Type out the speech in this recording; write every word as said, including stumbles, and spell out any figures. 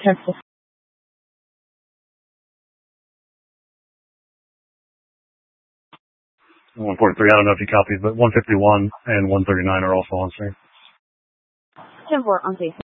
ten four. one forty-three, I don't know if you copied, but one fifty-one and one thirty-nine are also on screen. ten four on scene.